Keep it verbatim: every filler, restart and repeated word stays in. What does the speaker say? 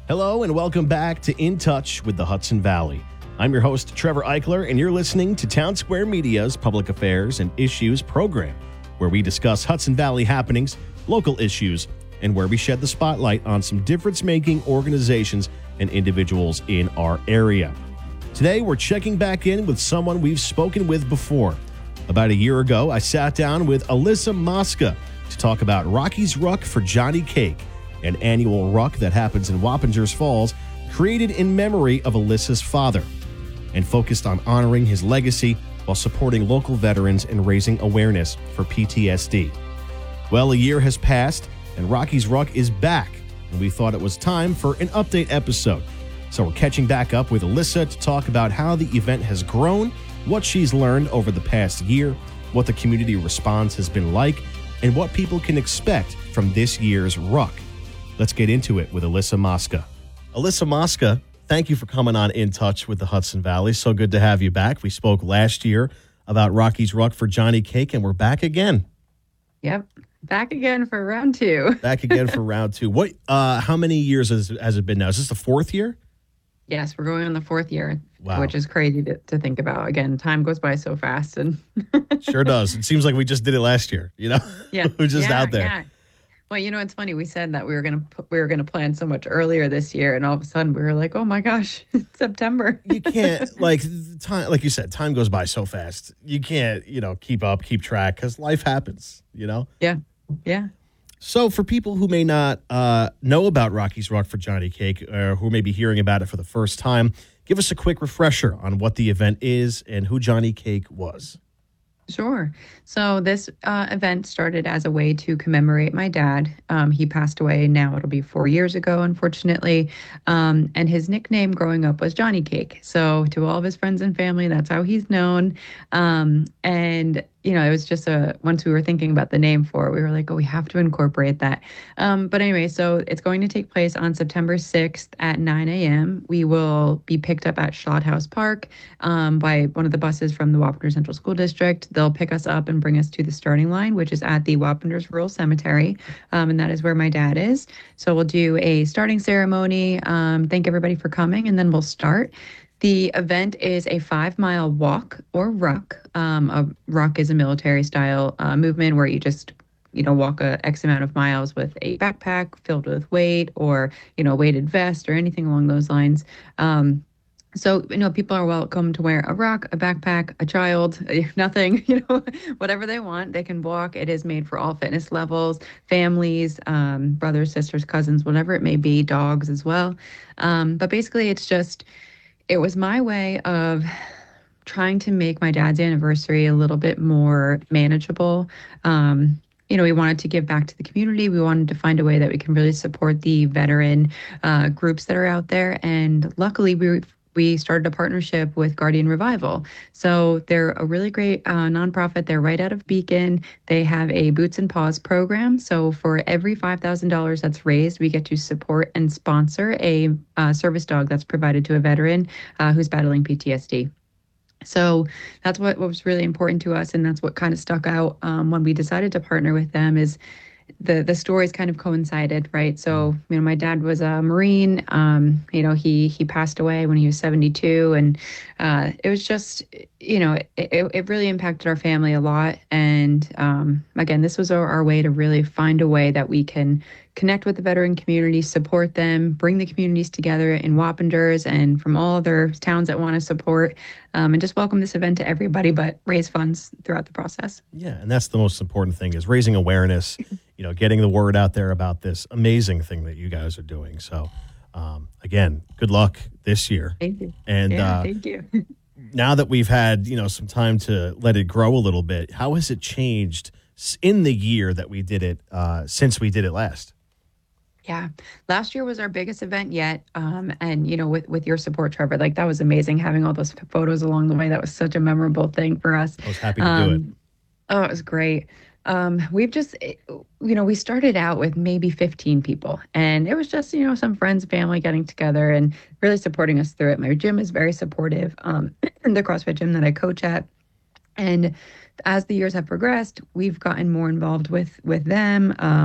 Hello and welcome back to In Touch with the Hudson Valley. I'm your host, Trevor Eichler, and you're listening to Town Square Media's Public Affairs and Issues program, where we discuss Hudson Valley happenings, local issues, and where we shed the spotlight on some difference-making organizations and individuals in our area. Today, we're checking back in with someone we've spoken with before. About a year ago, I sat down with Alyssa Mosca to talk about Rocky's Ruck for Johnny Cake, an annual ruck that happens in Wappingers Falls, created in memory of Alyssa's father, and focused on honoring his legacy while supporting local veterans and raising awareness for P T S D. Well, a year has passed, and Rocky's Ruck is back, and we thought it was time for an update episode. So we're catching back up with Alyssa to talk about how the event has grown, what she's learned over the past year, what the community response has been like, and what people can expect from this year's ruck. Let's get into it with Alyssa Mosca. Alyssa Mosca, thank you for coming on In Touch with the Hudson Valley. So good to have you back. We spoke last year about Rocky's Ruck for Johnny Cake, and we're back again. Yep. Back again for round two. Back again for round two. What? Uh, how many years has, has it been now? Is this the fourth year? Yes, we're going on the fourth year, Wow. which is crazy to, to think about. Again, time goes by so fast. and Sure does. It seems like we just did it last year, you know? Yeah. We're just yeah, out there. Yeah. Well, you know, it's funny. We said that we were going to we were going to plan so much earlier this year, and all of a sudden we were like, "Oh my gosh, it's September." You can't, like, time, like you said, time goes by so fast. You can't, you know, keep up, keep track, because life happens, you know? Yeah. Yeah. So for people who may not uh, know about Rocky's Ruck for Johnny Cake, or who may be hearing about it for the first time, give us a quick refresher on what the event is and who Johnny Cake was. Sure. So this uh, event started as a way to commemorate my dad. Um, he passed away now. It'll be four years ago, unfortunately. Um, and his nickname growing up was Johnny Cake. So to all of his friends and family, that's how he's known. Um, and you know, it was just a, once we were thinking about the name for it, we were like, oh, we have to incorporate that. Um, but anyway, so it's going to take place on September sixth at nine a.m. We will be picked up at Schlotthaus Park um, by one of the buses from the Wappingers Central School District. They'll pick us up and bring us to the starting line, which is at the Wappingers Rural Cemetery. Um, and that is where my dad is. So we'll do a starting ceremony. Um, thank everybody for coming, and then we'll start. The event is a five-mile walk or ruck. Um, a ruck is a military-style uh, movement where you just, you know, walk a X amount of miles with a backpack filled with weight, or, you know, weighted vest or anything along those lines. Um, so, you know, people are welcome to wear a ruck, a backpack, a child, nothing, you know, whatever they want. They can walk. It is made for all fitness levels, families, um, brothers, sisters, cousins, whatever it may be, dogs as well. Um, but basically, it's just... It was my way of trying to make my dad's anniversary a little bit more manageable. Um, you know, we wanted to give back to the community. We wanted to find a way that we can really support the veteran uh, groups that are out there. And luckily, we we started a partnership with Guardian Revival. So they're a really great uh, nonprofit. They're right out of Beacon. They have a Boots and Paws program. So for every five thousand dollars that's raised, we get to support and sponsor a uh, service dog that's provided to a veteran uh, who's battling P T S D. So that's what, what was really important to us. And that's what kind of stuck out um, when we decided to partner with them is the the stories kind of coincided, right? So, you know, my dad was a Marine. Um, you know, he he passed away when he was seventy-two, and uh, it was just, you know, it, it, it really impacted our family a lot. And um, again, this was our, our way to really find a way that we can connect with the veteran community, support them, bring the communities together in Wappingers and from all other towns that want to support, um, and just welcome this event to everybody, but raise funds throughout the process. Yeah, and that's the most important thing is raising awareness, you know, getting the word out there about this amazing thing that you guys are doing. So, um, again, good luck this year. Thank you. And yeah, uh, thank you. now that we've had, you know, some time to let it grow a little bit, how has it changed in the year that we did it uh, since we did it last? Yeah. Last year was our biggest event yet. Um, and, you know, with, with your support, Trevor, like that was amazing having all those photos along the way. That was such a memorable thing for us. I was happy to um, do it. Oh, it was great. Um, we've just, you know, we started out with maybe fifteen people, and it was just, you know, some friends, family getting together and really supporting us through it. My gym is very supportive, um, the CrossFit gym that I coach at. And as the years have progressed, we've gotten more involved with, with them. Um,